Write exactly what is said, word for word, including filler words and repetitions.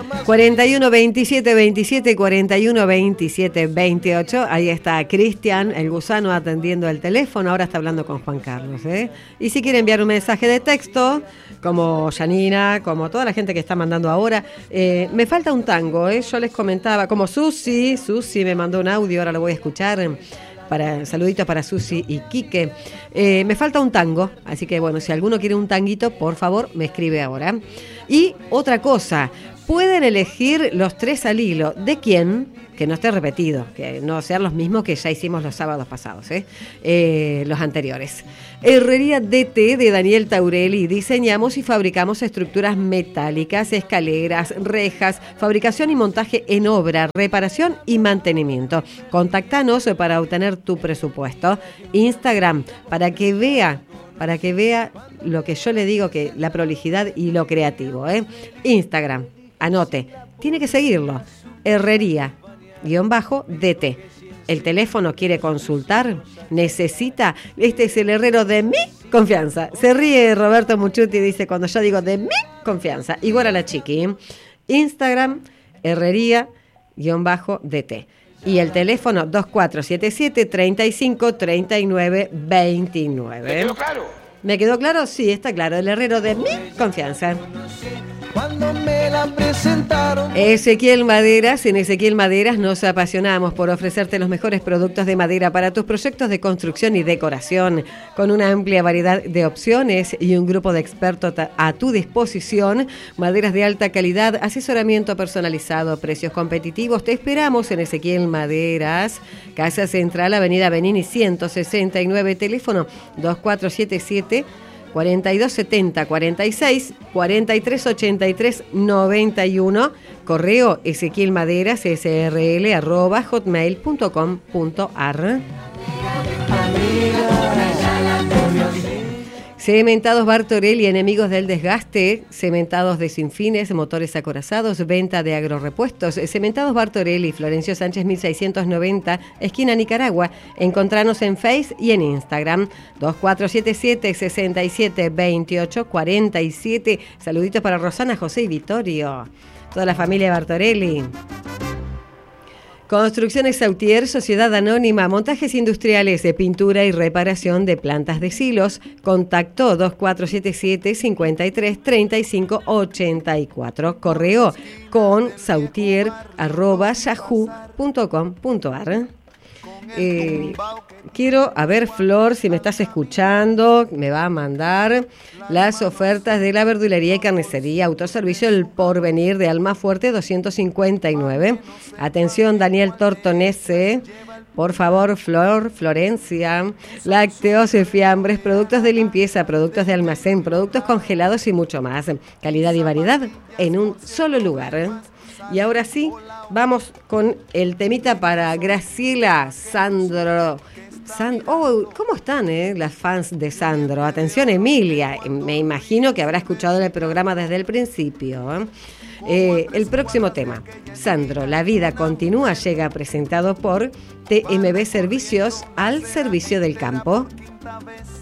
cuarenta y uno veintisiete veintisiete, cuarenta y uno veintisiete veintiocho. Ahí está Cristian, el gusano, atendiendo el teléfono. Ahora está hablando con Juan Carlos, ¿eh? Y si quiere enviar un mensaje de texto, como Janina, como toda la gente que está mandando ahora, eh, me falta un tango, ¿eh? Yo les comentaba, como Susi, Susi me mandó un audio, ahora lo voy a escuchar. Para, saluditos para Susi y Quique. Eh, me falta un tango, así que bueno, si alguno quiere un tanguito, por favor, me escribe ahora. Y otra cosa, pueden elegir los tres al hilo. ¿De quién? Que no esté repetido, que no sean los mismos que ya hicimos los sábados pasados, ¿eh? Eh, los anteriores. Herrería D T de Daniel Taurelli. Diseñamos y fabricamos estructuras metálicas, escaleras, rejas, fabricación y montaje en obra, reparación y mantenimiento. Contáctanos para obtener tu presupuesto. Instagram, para que vea, para que vea lo que yo le digo, que la prolijidad y lo creativo, ¿eh? Instagram, anote, tiene que seguirlo. Herrería guión bajo D T. El teléfono quiere consultar, necesita, este es el herrero de mi confianza. Se ríe Roberto Muchuti, dice, cuando yo digo de mi confianza, igual a la chiqui. Instagram, herrería guión bajo D T. Y el teléfono dos cuatro siete siete, treinta y cinco, treinta y nueve, veintinueve. ¿Me quedó claro? ¿Me quedó claro? Sí, está claro. El herrero de mi confianza. Cuando me la presentaron. Ezequiel Maderas, en Ezequiel Maderas nos apasionamos por ofrecerte los mejores productos de madera para tus proyectos de construcción y decoración, con una amplia variedad de opciones y un grupo de expertos a tu disposición. Maderas de alta calidad, asesoramiento personalizado, precios competitivos. Te esperamos en Ezequiel Maderas, Casa Central, Avenida Benini ciento sesenta y nueve, teléfono dos cuatro siete siete, cuarenta y dos setenta, cuarenta y seis, cuarenta y tres ochenta y tres, noventa y uno, correo Ezequiel Maderas, srl, arroba, hotmail punto com punto ar. Cementados Bartorelli, enemigos del desgaste, cementados de sinfines, motores acorazados, venta de agrorepuestos. Cementados Bartorelli, Florencio Sánchez mil seiscientos noventa, esquina Nicaragua. Encontranos en Face y en Instagram. dos cuatro siete siete, sesenta y siete, veintiocho, cuarenta y siete. Saluditos para Rosana, José y Vittorio. Toda la familia Bartorelli. Construcciones Sautier, Sociedad Anónima, montajes industriales de pintura y reparación de plantas de silos. Contacto dos cuatro siete siete, cincuenta y tres, treinta y cinco, ochenta y cuatro. Correo con sautier arroba yahoo punto com punto ar. Eh, quiero, a ver, Flor, si me estás escuchando, me va a mandar las ofertas de la verdulería y carnicería, autoservicio El Porvenir de Almafuerte doscientos cincuenta y nueve. Atención, Daniel Tortonese, por favor, Flor, Florencia, lácteos, fiambres, productos de limpieza, productos de almacén, productos congelados y mucho más. Calidad y variedad en un solo lugar. Y ahora sí, vamos con el temita para Graciela, Sandro. Sand- oh, ¿cómo están eh, las fans de Sandro? Atención, Emilia, me imagino que habrá escuchado el programa desde el principio. ¿eh? Eh, el próximo tema, Sandro, La Vida Continúa, llega presentado por T M B Servicios, al servicio del campo.